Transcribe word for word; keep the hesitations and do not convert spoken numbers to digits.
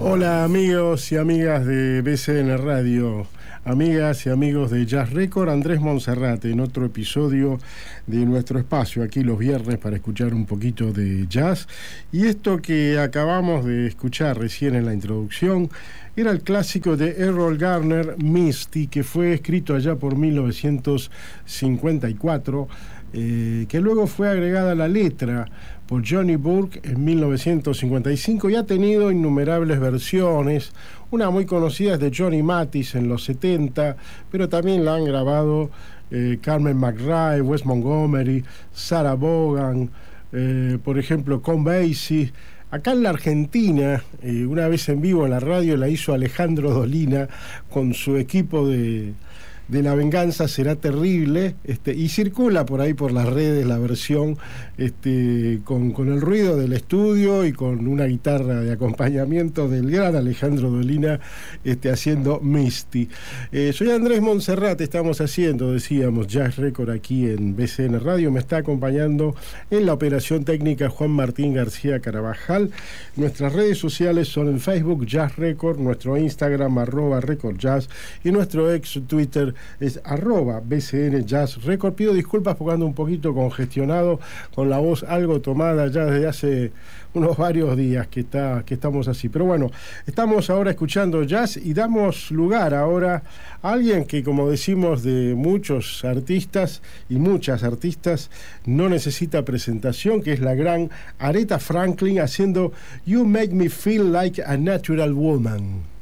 Hola amigos y amigas de B C N Radio, amigas y amigos de Jazz Record, Andrés Monserrate en otro episodio de nuestro espacio aquí los viernes para escuchar un poquito de jazz. Y esto que acabamos de escuchar recién en la introducción era el clásico de Errol Garner, Misty, que fue escrito allá por mil novecientos cincuenta y cuatro, eh, que luego fue agregada a la letra por Johnny Burke en mil novecientos cincuenta y cinco y ha tenido innumerables versiones. Una muy conocida es de Johnny Mathis en los setenta, pero también la han grabado eh, Carmen McRae, Wes Montgomery, Sarah Vaughan, eh, por ejemplo, Count Basie. Acá en la Argentina, eh, una vez en vivo en la radio, la hizo Alejandro Dolina con su equipo de... de La Venganza Será Terrible, este, y circula por ahí por las redes la versión este, con, con el ruido del estudio y con una guitarra de acompañamiento del gran Alejandro Dolina este, haciendo Misty. Eh, soy Andrés Monserrate, estamos haciendo, decíamos, Jazz Record aquí en B C N Radio. Me está acompañando en la operación técnica Juan Martín García Carabajal. Nuestras redes sociales son en Facebook Jazz Record, nuestro Instagram arroba Record Jazz y nuestro ex Twitter es arroba B C N Jazz Record. Pido disculpas porque ando un poquito congestionado, con la voz algo tomada ya desde hace unos varios días que, está, que estamos así. Pero bueno, estamos ahora escuchando jazz y damos lugar ahora a alguien que, como decimos de muchos artistas y muchas artistas, no necesita presentación, que es la gran Aretha Franklin haciendo You Make Me Feel Like a Natural Woman.